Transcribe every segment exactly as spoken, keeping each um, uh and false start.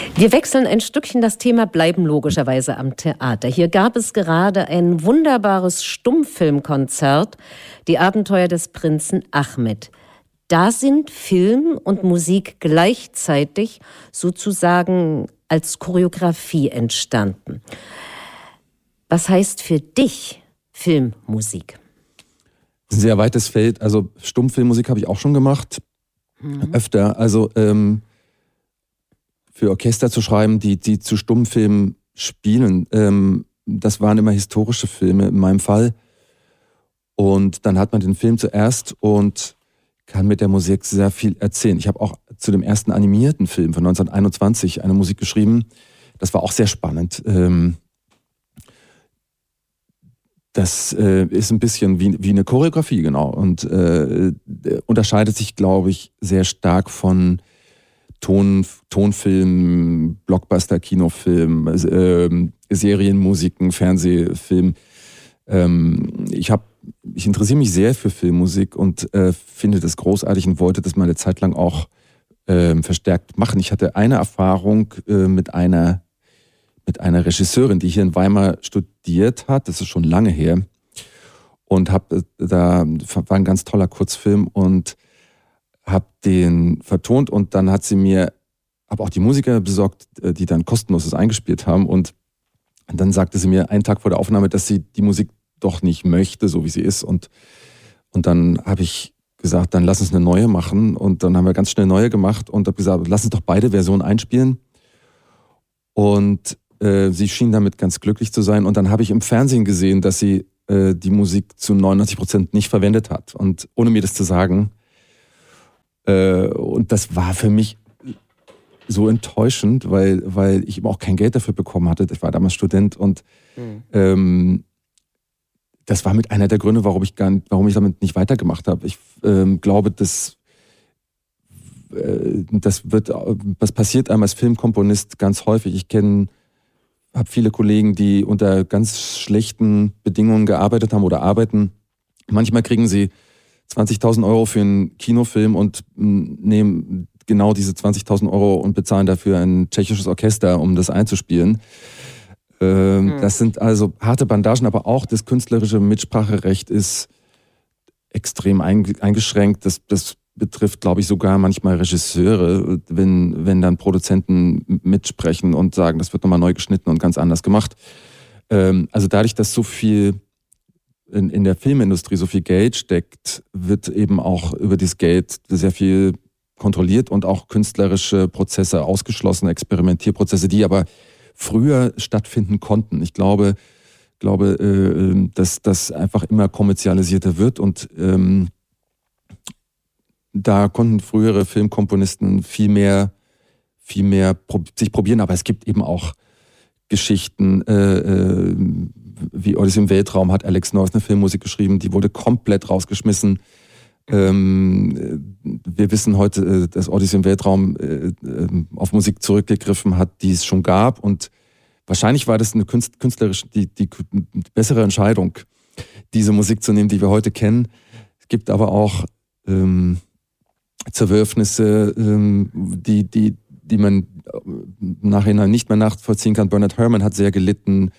Wir wechseln ein Stückchen das Thema, bleiben logischerweise am Theater. Hier gab es gerade ein wunderbares Stummfilmkonzert, die Abenteuer des Prinzen Ahmed. Da sind Film und Musik gleichzeitig sozusagen als Choreografie entstanden. Was heißt für dich Filmmusik? Ein sehr weites Feld. Also Stummfilmmusik habe ich auch schon gemacht. Mhm. Öfter. Also ähm, für Orchester zu schreiben, die, die zu Stummfilmen spielen. Ähm, das waren immer historische Filme in meinem Fall. Und dann hat man den Film zuerst und kann mit der Musik sehr viel erzählen. Ich habe auch zu dem ersten animierten Film von neunzehnhunderteinundzwanzig eine Musik geschrieben. Das war auch sehr spannend. Ähm, das äh, ist ein bisschen wie, wie eine Choreografie, genau. Und äh, unterscheidet sich, glaube ich, sehr stark von Ton, Tonfilm, Blockbuster, Kinofilm, äh, Serienmusiken, Fernsehfilm. Ähm, ich habe, ich interessiere mich sehr für Filmmusik und äh, finde das großartig und wollte das mal eine Zeit lang auch äh, verstärkt machen. Ich hatte eine Erfahrung äh, mit einer mit einer Regisseurin, die hier in Weimar studiert hat. Das ist schon lange her. Und hab, da war ein ganz toller Kurzfilm und habe den vertont und dann hat sie mir, habe auch die Musiker besorgt, die dann kostenlos das eingespielt haben und dann sagte sie mir einen Tag vor der Aufnahme, dass sie die Musik doch nicht möchte, so wie sie ist und, und dann habe ich gesagt, dann lass uns eine neue machen und dann haben wir ganz schnell neue gemacht und habe gesagt, lass uns doch beide Versionen einspielen und äh, sie schien damit ganz glücklich zu sein und dann habe ich im Fernsehen gesehen, dass sie äh, die Musik zu neunundneunzig Prozent nicht verwendet hat und ohne mir das zu sagen. Und das war für mich so enttäuschend, weil, weil ich eben auch kein Geld dafür bekommen hatte. Ich war damals Student und mhm. ähm, das war mit einer der Gründe, warum ich, gar nicht, warum ich damit nicht weitergemacht habe. Ich ähm, glaube, dass äh, das wird, was passiert einem als Filmkomponist ganz häufig. Ich kenne, habe viele Kollegen, die unter ganz schlechten Bedingungen gearbeitet haben oder arbeiten. Manchmal kriegen sie zwanzigtausend Euro für einen Kinofilm und nehmen genau diese zwanzigtausend Euro und bezahlen dafür ein tschechisches Orchester, um das einzuspielen. Ähm, mhm. Das sind also harte Bandagen, aber auch das künstlerische Mitspracherecht ist extrem eingeschränkt. Das, das betrifft, glaube ich, sogar manchmal Regisseure, wenn, wenn dann Produzenten mitsprechen und sagen, das wird nochmal neu geschnitten und ganz anders gemacht. Ähm, also dadurch, dass so viel In, in der Filmindustrie so viel Geld steckt, wird eben auch über dieses Geld sehr viel kontrolliert und auch künstlerische Prozesse ausgeschlossen, Experimentierprozesse, die aber früher stattfinden konnten. Ich glaube, glaube äh, dass das einfach immer kommerzialisierter wird und ähm, da konnten frühere Filmkomponisten viel mehr, viel mehr prob- sich probieren, aber es gibt eben auch Geschichten, äh, äh, wie Odyssey im Weltraum hat Alex North eine Filmmusik geschrieben, die wurde komplett rausgeschmissen. Ähm, wir wissen heute, dass Odyssey im Weltraum äh, auf Musik zurückgegriffen hat, die es schon gab und wahrscheinlich war das eine künstlerisch die, die bessere Entscheidung, diese Musik zu nehmen, die wir heute kennen. Es gibt aber auch ähm, Zerwürfnisse, ähm, die, die, die man im Nachhinein nicht mehr nachvollziehen kann. Bernard Herrmann hat sehr gelitten,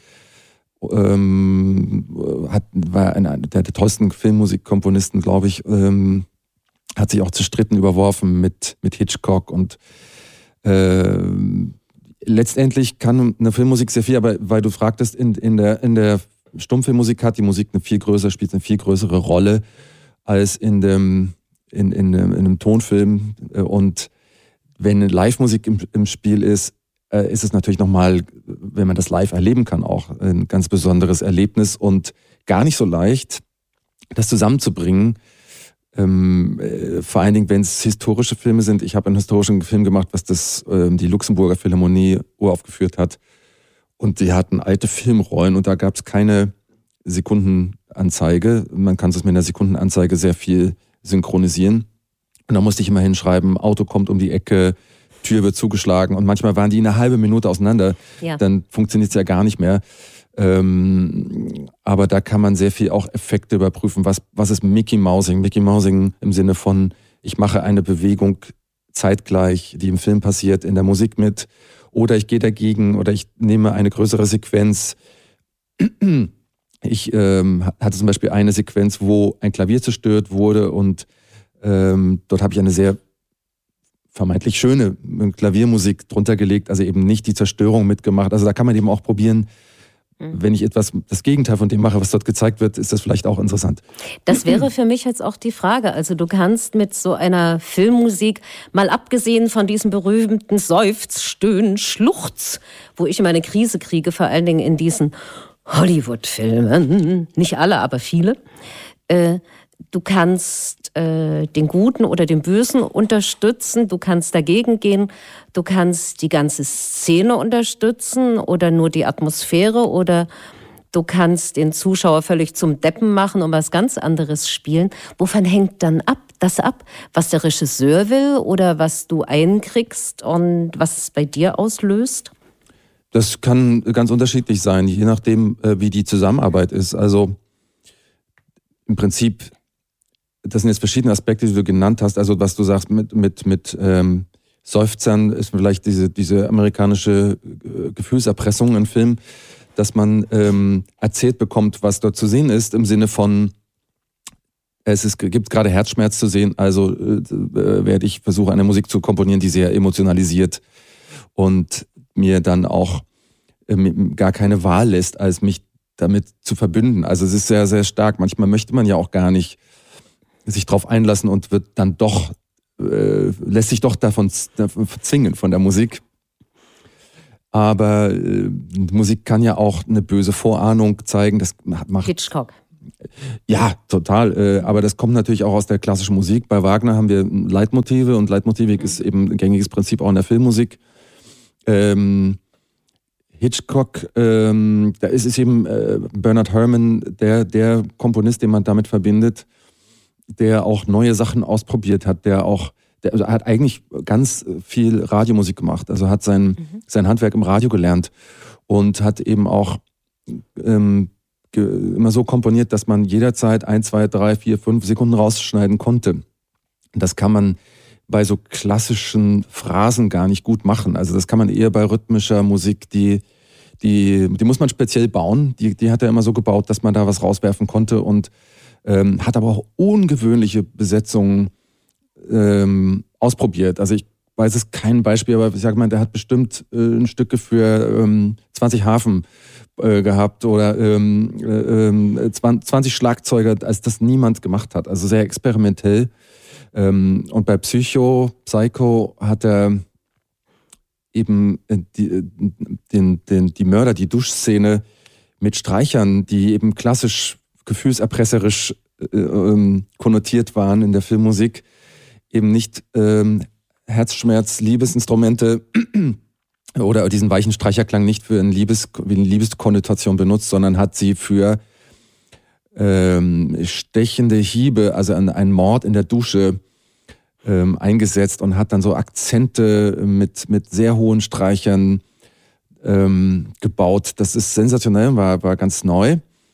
ähm, hat, war einer der, der tollsten Filmmusikkomponisten, glaube ich, ähm, hat sich auch zerstritten, überworfen mit, mit Hitchcock und äh, letztendlich kann eine Filmmusik sehr viel, aber weil du fragtest, in, in, der, in der Stummfilmmusik hat die Musik eine viel größere, spielt eine viel größere Rolle als in dem, in, in, in einem Tonfilm und wenn Live-Musik im, im Spiel ist, äh, ist es natürlich nochmal, wenn man das live erleben kann, auch ein ganz besonderes Erlebnis und gar nicht so leicht, das zusammenzubringen. Ähm, äh, vor allen Dingen, wenn es historische Filme sind. Ich habe einen historischen Film gemacht, was das ähm, die Luxemburger Philharmonie uraufgeführt hat. Und die hatten alte Filmrollen und da gab es keine Sekundenanzeige. Man kann es mit einer Sekundenanzeige sehr viel synchronisieren. Und da musste ich immer hinschreiben, Auto kommt um die Ecke, Tür wird zugeschlagen und manchmal waren die eine halbe Minute auseinander. Ja. Dann funktioniert es ja gar nicht mehr. Ähm, aber da kann man sehr viel auch Effekte überprüfen. Was, was ist Mickey Mousing? Mickey Mousing im Sinne von, ich mache eine Bewegung zeitgleich, die im Film passiert, in der Musik mit Oder ich gehe dagegen oder ich nehme eine größere Sequenz. Ich ähm, hatte zum Beispiel eine Sequenz, wo ein Klavier zerstört wurde und ähm, dort habe ich eine sehr vermeintlich schöne Klaviermusik drunter gelegt, also eben nicht die Zerstörung mitgemacht. Also da kann man eben auch probieren, wenn ich etwas, das Gegenteil von dem mache, was dort gezeigt wird, ist das vielleicht auch interessant. Das wäre für mich jetzt auch die Frage. Also du kannst mit so einer Filmmusik, mal abgesehen von diesem berühmten Seufz, Stöhn, Schluchz, wo ich immer eine Krise kriege, vor allen Dingen in diesen Hollywood-Filmen, nicht alle, aber viele, äh, du kannst äh, den Guten oder den Bösen unterstützen, du kannst dagegen gehen, du kannst die ganze Szene unterstützen oder nur die Atmosphäre oder du kannst den Zuschauer völlig zum Deppen machen und was ganz anderes spielen. Wovon hängt dann ab, das ab? Was der Regisseur will oder was du einkriegst und was es bei dir auslöst? Das kann ganz unterschiedlich sein, je nachdem, wie die Zusammenarbeit ist. Also im Prinzip, das sind jetzt verschiedene Aspekte, die du genannt hast. Also was du sagst mit, mit, mit ähm, Seufzern ist vielleicht diese, diese amerikanische äh, Gefühlserpressung im Film, dass man ähm, erzählt bekommt, was dort zu sehen ist, im Sinne von, es ist, gibt gerade Herzschmerz zu sehen, also äh, werde ich versuchen, eine Musik zu komponieren, die sehr emotionalisiert und mir dann auch äh, gar keine Wahl lässt, als mich damit zu verbünden. Also es ist sehr, sehr stark. Manchmal möchte man ja auch gar nicht sich drauf einlassen und wird dann doch, äh, lässt sich doch davon, davon zwingen von der Musik. Aber äh, Musik kann ja auch eine böse Vorahnung zeigen. Das macht Hitchcock. Ja, total. Äh, aber das kommt natürlich auch aus der klassischen Musik. Bei Wagner haben wir Leitmotive und Leitmotivik ist eben ein gängiges Prinzip auch in der Filmmusik. Ähm, Hitchcock, ähm, da ist es eben äh, Bernard Herrmann, der, der Komponist, den man damit verbindet, der auch neue Sachen ausprobiert hat, der auch, der also hat eigentlich ganz viel Radiomusik gemacht, also hat sein, mhm. sein Handwerk im Radio gelernt und hat eben auch ähm, ge, immer so komponiert, dass man jederzeit ein, zwei, drei, vier, fünf Sekunden rausschneiden konnte. Das kann man bei so klassischen Phrasen gar nicht gut machen. Also das kann man eher bei rhythmischer Musik, die, die, die muss man speziell bauen. Die, die hat er immer so gebaut, dass man da was rauswerfen konnte und ähm, hat aber auch ungewöhnliche Besetzungen ähm, ausprobiert. Also ich weiß es kein Beispiel, aber ich sage mal, der hat bestimmt äh, ein Stücke für ähm, zwanzig Hafen äh, gehabt oder ähm, äh, zwanzig Schlagzeuger, als das niemand gemacht hat. Also sehr experimentell. Ähm, und bei Psycho, Psycho hat er eben die, den, den, die Mörder, die Duschszene mit Streichern, die eben klassisch gefühlserpresserisch äh, ähm, konnotiert waren in der Filmmusik, eben nicht ähm, Herzschmerz, Liebesinstrumente oder diesen weichen Streicherklang nicht für ein Liebes, wie eine Liebeskonnotation benutzt, sondern hat sie für ähm, stechende Hiebe, also einen Mord in der Dusche ähm, eingesetzt und hat dann so Akzente mit, mit sehr hohen Streichern ähm, gebaut. Das ist sensationell, war, war ganz neu.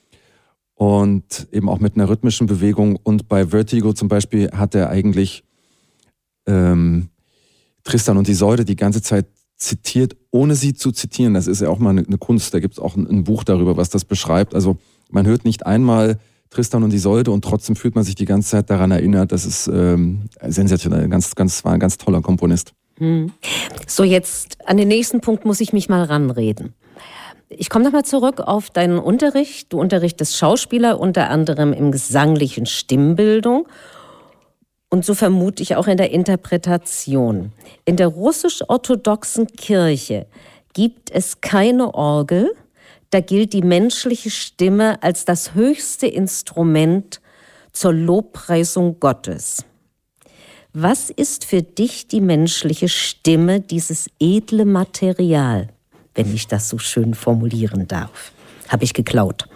Und eben auch mit einer rhythmischen Bewegung. Und bei Vertigo zum Beispiel hat er eigentlich ähm, Tristan und Isolde die ganze Zeit zitiert, ohne sie zu zitieren. Das ist ja auch mal eine, eine Kunst. Da gibt es auch ein, ein Buch darüber, was das beschreibt. Also man hört nicht einmal Tristan und Isolde und trotzdem fühlt man sich die ganze Zeit daran erinnert. Das ist ähm, sensationell. Ganz, ganz, war ein ganz toller Komponist. Hm. So, jetzt an den nächsten Punkt muss ich mich mal ranreden. Ich komme nochmal zurück auf deinen Unterricht. Du unterrichtest Schauspieler, unter anderem im gesanglichen Stimmbildung und so vermute ich auch in der Interpretation. In der russisch-orthodoxen Kirche gibt es keine Orgel. Da gilt die menschliche Stimme als das höchste Instrument zur Lobpreisung Gottes. Was ist für dich die menschliche Stimme, dieses edle Material? Wenn ich das so schön formulieren darf. Habe ich geklaut.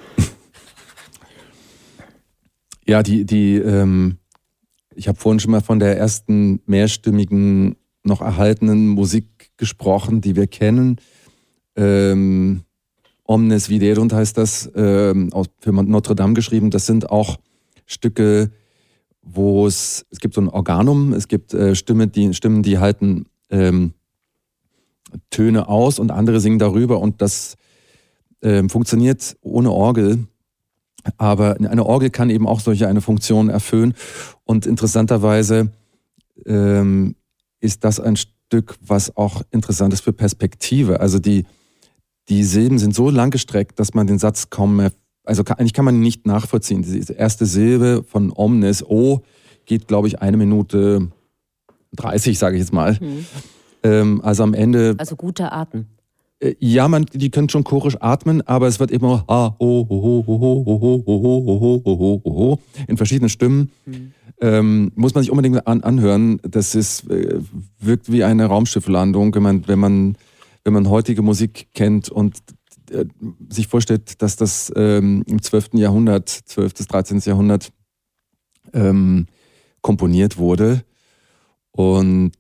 Ja, die, die, ähm, ich habe vorhin schon mal von der ersten mehrstimmigen, noch erhaltenen Musik gesprochen, die wir kennen. Ähm, Omnes Viderunt heißt das, ähm, für Notre Dame geschrieben. Das sind auch Stücke, wo es, es gibt so ein Organum, es gibt äh, Stimme, die, Stimmen, die halten ähm, Töne aus und andere singen darüber und das äh, funktioniert ohne Orgel. Aber eine Orgel kann eben auch solche eine Funktion erfüllen und interessanterweise ähm, ist das ein Stück, was auch interessant ist für Perspektive. Also die, die Silben sind so lang gestreckt, dass man den Satz kaum mehr, also kann, eigentlich kann man ihn nicht nachvollziehen. Die erste Silbe von Omnes, O, geht, glaube ich, eine Minute dreißig, sage ich jetzt mal. Mhm. Ähm, also am Ende... Also guter Atem. Äh, ja, man, die können schon chorisch atmen, aber es wird immer ha, ho, ho, ho, ho, ho, ho, ho, ho, ho, ho, ho, in verschiedenen Stimmen. Mhm. Ähm, muss man sich unbedingt an, anhören. Das ist, äh, wirkt wie eine Raumschifflandung, wenn man, wenn man, wenn man heutige Musik kennt und äh, sich vorstellt, dass das ähm, im zwölften Jahrhundert, zwölften bis dreizehnten Jahrhundert ähm, komponiert wurde. Und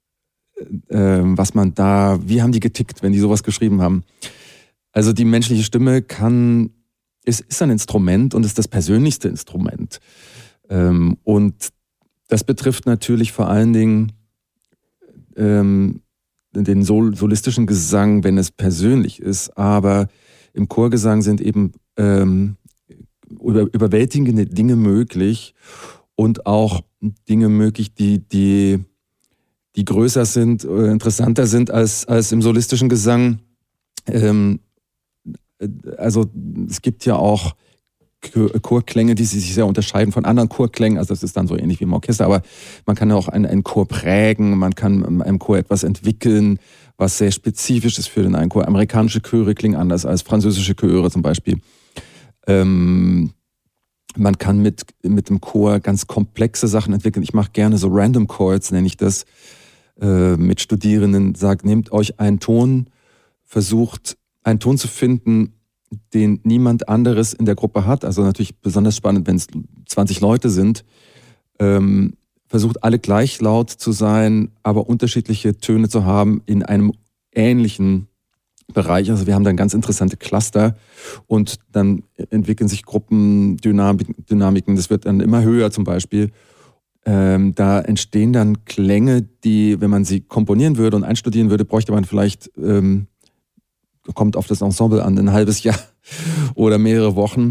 äh, was man da, wie haben die getickt, wenn die sowas geschrieben haben? Also die menschliche Stimme kann, ist, ist ein Instrument und ist das persönlichste Instrument. Ähm, und das betrifft natürlich vor allen Dingen ähm, den sol- solistischen Gesang, wenn es persönlich ist. Aber im Chorgesang sind eben ähm, über, überwältigende Dinge möglich und auch Dinge möglich, die, die, die größer sind, äh, interessanter sind als, als im solistischen Gesang. Ähm, also es gibt ja auch Chorklänge, die sich sehr unterscheiden von anderen Chorklängen. Also das ist dann so ähnlich wie im Orchester, aber man kann auch einen, einen Chor prägen, man kann einem Chor etwas entwickeln, was sehr spezifisch ist für den einen Chor. Amerikanische Chöre klingen anders als französische Chöre zum Beispiel. Ähm, man kann mit, mit dem Chor ganz komplexe Sachen entwickeln. Ich mache gerne so Random Chords, nenne ich das, äh, mit Studierenden. Sagt, nehmt euch einen Ton, versucht einen Ton zu finden, den niemand anderes in der Gruppe hat. Also natürlich besonders spannend, wenn es zwanzig Leute sind. Ähm, versucht alle gleich laut zu sein, aber unterschiedliche Töne zu haben in einem ähnlichen Bereich. Also wir haben dann ganz interessante Cluster und dann entwickeln sich Gruppendynamiken. Das wird dann immer höher zum Beispiel. Ähm, da entstehen dann Klänge, die, wenn man sie komponieren würde und einstudieren würde, bräuchte man vielleicht... Ähm, kommt auf das Ensemble an, ein halbes Jahr oder mehrere Wochen.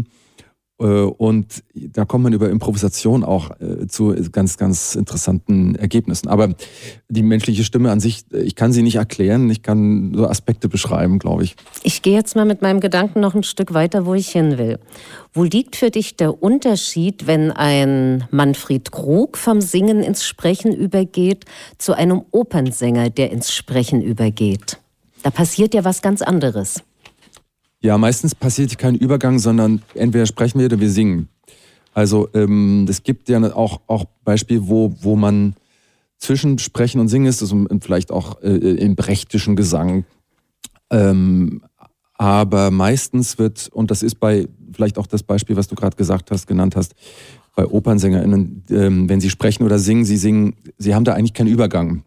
Und da kommt man über Improvisation auch zu ganz, ganz interessanten Ergebnissen. Aber die menschliche Stimme an sich, ich kann sie nicht erklären, ich kann so Aspekte beschreiben, glaube ich. Ich gehe jetzt mal mit meinem Gedanken noch ein Stück weiter, wo ich hin will. Wo liegt für dich der Unterschied, wenn ein Manfred Krug vom Singen ins Sprechen übergeht, zu einem Opernsänger, der ins Sprechen übergeht? Da passiert ja was ganz anderes. Ja, meistens passiert kein Übergang, sondern entweder sprechen wir oder wir singen. Also ähm, es gibt ja auch, auch Beispiele, wo, wo man zwischen Sprechen und Singen ist, also vielleicht auch äh, im brechtischen Gesang. Ähm, aber meistens wird, und das ist bei, vielleicht auch das Beispiel, was du gerade gesagt hast, genannt hast, bei OpernsängerInnen, ähm, wenn sie sprechen oder singen, sie singen, sie haben da eigentlich keinen Übergang.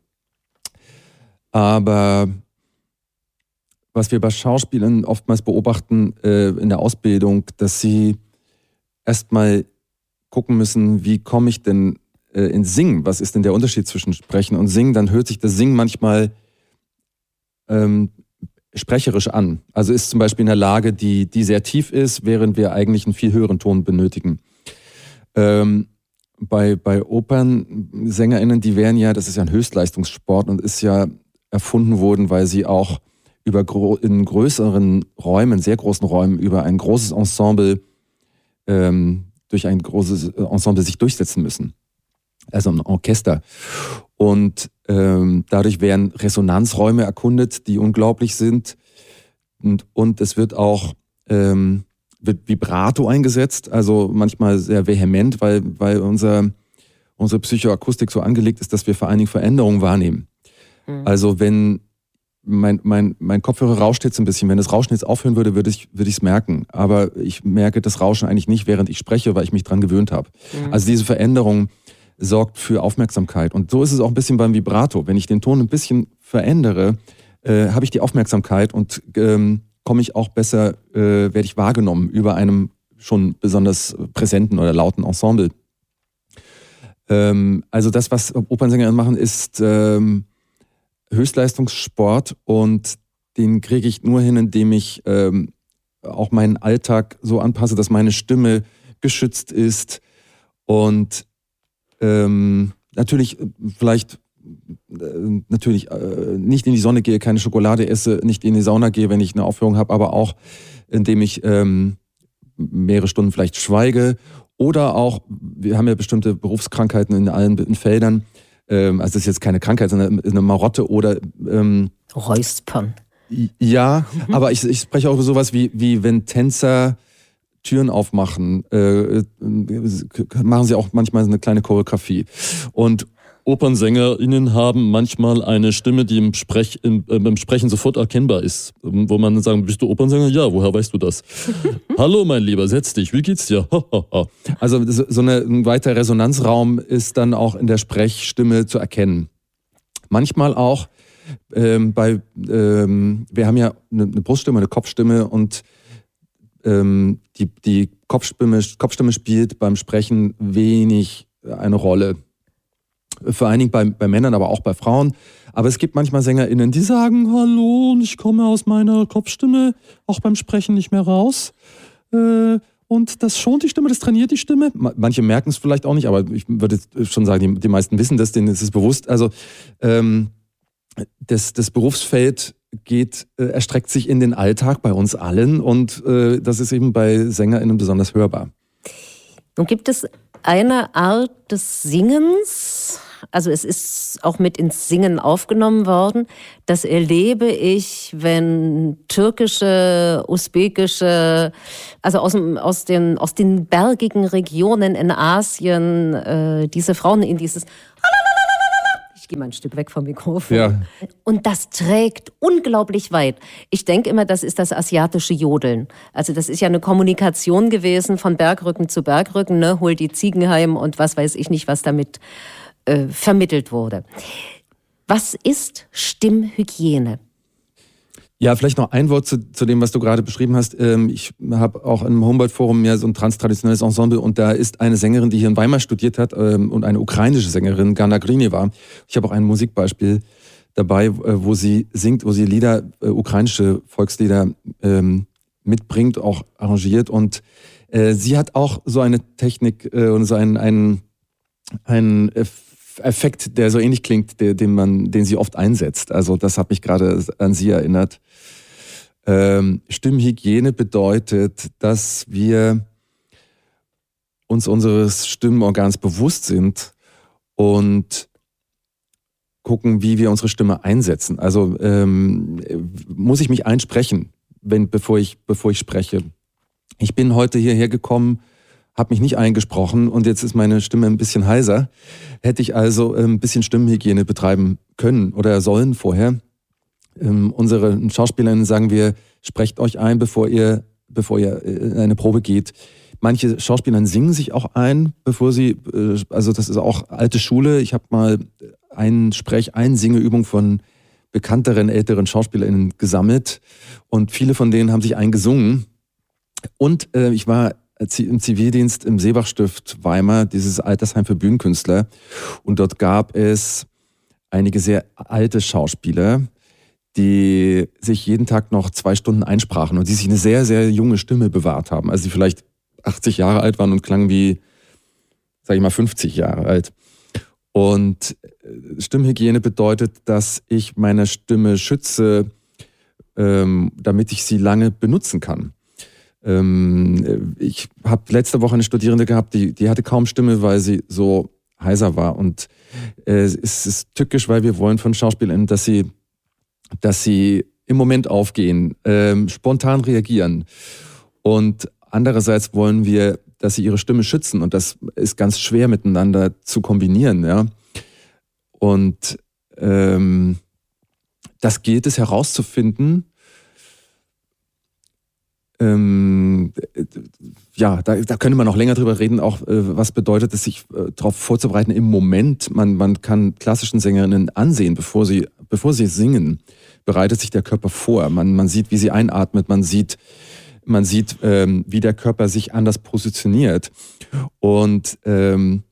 Aber was wir bei Schauspielern oftmals beobachten äh, in der Ausbildung, dass sie erstmal gucken müssen, wie komme ich denn äh, ins Singen? Was ist denn der Unterschied zwischen Sprechen und Singen? Dann hört sich das Singen manchmal ähm, sprecherisch an. Also ist zum Beispiel in der Lage, die, die sehr tief ist, während wir eigentlich einen viel höheren Ton benötigen. Ähm, bei, bei OpernsängerInnen, die wären ja, das ist ja ein Höchstleistungssport und ist ja erfunden worden, weil sie auch über gro- in größeren Räumen, sehr großen Räumen, über ein großes Ensemble, ähm, durch ein großes Ensemble sich durchsetzen müssen. Also ein Orchester. Und ähm, dadurch werden Resonanzräume erkundet, die unglaublich sind. Und, und es wird auch ähm, wird Vibrato eingesetzt, also manchmal sehr vehement, weil, weil unser, unsere Psychoakustik so angelegt ist, dass wir vor allen Dingen Veränderungen wahrnehmen. Mhm. Also wenn Mein, mein, mein Kopfhörer rauscht jetzt ein bisschen. Wenn das Rauschen jetzt aufhören würde, würde ich würde ich es merken. Aber ich merke das Rauschen eigentlich nicht, während ich spreche, weil ich mich dran gewöhnt habe. Mhm. Also diese Veränderung sorgt für Aufmerksamkeit. Und so ist es auch ein bisschen beim Vibrato. Wenn ich den Ton ein bisschen verändere, äh, habe ich die Aufmerksamkeit und ähm, komme ich auch besser, äh, werde ich wahrgenommen über einem schon besonders präsenten oder lauten Ensemble. Ähm, also das, was Opernsängerinnen machen, ist... Ähm, Höchstleistungssport und den kriege ich nur hin, indem ich ähm, auch meinen Alltag so anpasse, dass meine Stimme geschützt ist und ähm, natürlich vielleicht äh, natürlich äh, nicht in die Sonne gehe, keine Schokolade esse, nicht in die Sauna gehe, wenn ich eine Aufführung habe, aber auch indem ich ähm, mehrere Stunden vielleicht schweige oder auch, wir haben ja bestimmte Berufskrankheiten in allen in Feldern, ähm, also das ist jetzt keine Krankheit, sondern eine Marotte oder ähm, Räuspern. Ja, mhm. aber ich, ich spreche auch über sowas wie, wie wenn Tänzer Türen aufmachen, äh, machen sie auch manchmal eine kleine Choreografie. Und OpernsängerInnen haben manchmal eine Stimme, die im, Sprech, im, äh, im Sprechen sofort erkennbar ist. Wo man dann sagt, bist du Opernsänger? Ja, woher weißt du das? Hallo mein Lieber, setz dich, wie geht's dir? Also so eine, ein weiter Resonanzraum ist dann auch in der Sprechstimme zu erkennen. Manchmal auch Ähm, bei, ähm, wir haben ja eine, eine Bruststimme, eine Kopfstimme und ähm, die, die Kopfstimme, Kopfstimme spielt beim Sprechen wenig eine Rolle. Vor allen Dingen bei, bei Männern, aber auch bei Frauen. Aber es gibt manchmal SängerInnen, die sagen, hallo, und ich komme aus meiner Kopfstimme auch beim Sprechen nicht mehr raus. Äh, und das schont die Stimme, das trainiert die Stimme. Manche merken es vielleicht auch nicht, aber ich würde schon sagen, die, die meisten wissen das, denen ist es bewusst. Also ähm, Das, das Berufsfeld geht, äh, erstreckt sich in den Alltag bei uns allen und äh, das ist eben bei SängerInnen besonders hörbar. Nun gibt es eine Art des Singens, also es ist auch mit ins Singen aufgenommen worden, das erlebe ich, wenn türkische, usbekische, also aus, dem, aus, den, aus den bergigen Regionen in Asien, äh, diese Frauen in dieses Ich gehe mal ein Stück weg vom Mikrofon. Ja. Und das trägt unglaublich weit. Ich denke immer, das ist das asiatische Jodeln. Also das ist ja eine Kommunikation gewesen von Bergrücken zu Bergrücken, ne? Hol die Ziegen heim und was weiß ich nicht, was damit äh, vermittelt wurde. Was ist Stimmhygiene? Ja, vielleicht noch ein Wort zu, zu dem, was du gerade beschrieben hast. Ich habe auch im Humboldt-Forum ja so ein transtraditionelles Ensemble und da ist eine Sängerin, die hier in Weimar studiert hat und eine ukrainische Sängerin, Gana Grineva. Ich habe auch ein Musikbeispiel dabei, wo sie singt, wo sie Lieder, ukrainische Volkslieder mitbringt, auch arrangiert und sie hat auch so eine Technik und so einen, einen, einen Effekt, der so ähnlich klingt, der, den, man, den sie oft einsetzt. Also das hat mich gerade an sie erinnert. Ähm, Stimmhygiene bedeutet, dass wir uns unseres Stimmenorgans bewusst sind und gucken, wie wir unsere Stimme einsetzen. Also ähm, muss ich mich einsprechen, wenn, bevor ich, bevor ich spreche. Ich bin heute hierher gekommen, habe mich nicht eingesprochen und jetzt ist meine Stimme ein bisschen heiser. Hätte ich also ein bisschen Stimmhygiene betreiben können oder sollen vorher. Ähm, unsere Schauspielerinnen sagen wir, sprecht euch ein, bevor ihr, bevor ihr in eine Probe geht. Manche Schauspieler singen sich auch ein, bevor sie, also das ist auch alte Schule. Ich habe mal einen Sprech-, eine Singeübung von bekannteren, älteren SchauspielerInnen gesammelt und viele von denen haben sich eingesungen. Und äh, ich war im Zivildienst im Seebachstift Weimar, dieses Altersheim für Bühnenkünstler. Und dort gab es einige sehr alte Schauspieler, die sich jeden Tag noch zwei Stunden einsprachen und die sich eine sehr, sehr junge Stimme bewahrt haben. Also die vielleicht achtzig Jahre alt waren und klangen wie, sag ich mal, fünfzig Jahre alt. Und Stimmhygiene bedeutet, dass ich meine Stimme schütze, ähm, damit ich sie lange benutzen kann. Ich habe letzte Woche eine Studierende gehabt, die, die hatte kaum Stimme, weil sie so heiser war. Und äh, es ist tückisch, weil wir wollen von SchauspielerInnen, dass sie, dass sie im Moment aufgehen, ähm, spontan reagieren. Und andererseits wollen wir, dass sie ihre Stimme schützen. Und das ist ganz schwer miteinander zu kombinieren. Ja? Und ähm, das gilt es herauszufinden. Ähm, ja, da, da könnte man noch länger drüber reden, auch äh, was bedeutet es, sich äh, darauf vorzubereiten im Moment. Man, man kann klassischen Sängerinnen ansehen, bevor sie, bevor sie singen, bereitet sich der Körper vor. Man, man sieht, wie sie einatmet, man sieht, man sieht ähm, wie der Körper sich anders positioniert. Und ähm,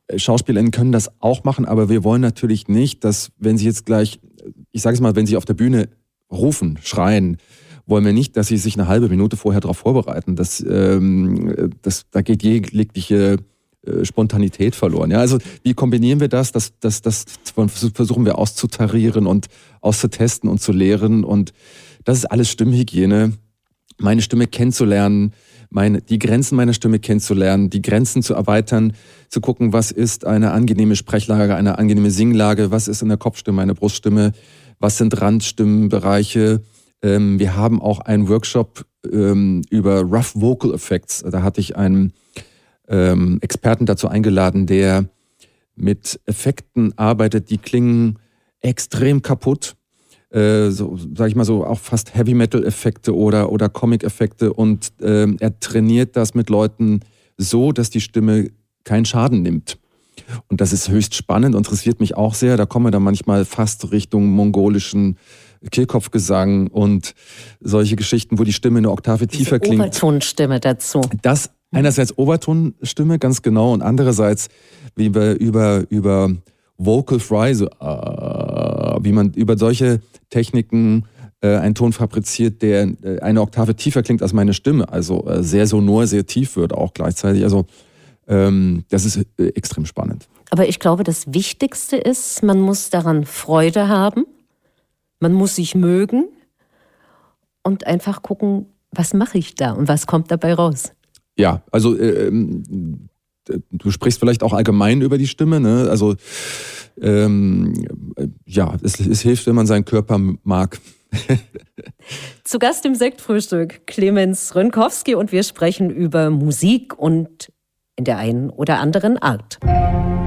SchauspielerInnen können das auch machen, aber wir wollen natürlich nicht, dass, wenn sie jetzt gleich, ich sage es mal, wenn sie auf der Bühne rufen, schreien, wollen wir nicht, dass sie sich eine halbe Minute vorher darauf vorbereiten. Das, ähm, das, da geht jegliche äh, Spontanität verloren. Ja, also wie kombinieren wir das? Das, das, das versuchen wir auszutarieren und auszutesten und zu lehren. Und das ist alles Stimmhygiene. Meine Stimme kennenzulernen, meine, die Grenzen meiner Stimme kennenzulernen, die Grenzen zu erweitern, zu gucken, was ist eine angenehme Sprechlage, eine angenehme Singlage, was ist in der Kopfstimme, eine Bruststimme, was sind Randstimmenbereiche. Ähm, wir haben auch einen Workshop ähm, über Rough Vocal Effects. Da hatte ich einen ähm, Experten dazu eingeladen, der mit Effekten arbeitet, die klingen extrem kaputt. Äh, so, sag ich mal so, auch fast Heavy-Metal-Effekte oder, oder Comic-Effekte. Und ähm, er trainiert das mit Leuten so, dass die Stimme keinen Schaden nimmt. Und das ist höchst spannend, interessiert mich auch sehr. Da kommen wir dann manchmal fast Richtung mongolischen Kehlkopfgesang und solche Geschichten, wo die Stimme eine Oktave Diese tiefer klingt. Obertonstimme dazu. Das einerseits Obertonstimme, ganz genau, und andererseits wie wir über, über Vocal Fry, so, uh, wie man über solche Techniken äh, einen Ton fabriziert, der äh, eine Oktave tiefer klingt als meine Stimme. Also äh, sehr sonor, sehr tief wird auch gleichzeitig. Also ähm, das ist äh, extrem spannend. Aber ich glaube, das Wichtigste ist, man muss daran Freude haben. Man muss sich mögen und einfach gucken, was mache ich da und was kommt dabei raus. Ja, also äh, du sprichst vielleicht auch allgemein über die Stimme, ne? Also ähm, ja, es, es hilft, wenn man seinen Körper mag. Zu Gast im Sektfrühstück Clemens Rönkowski und wir sprechen über Musik und in der einen oder anderen Art.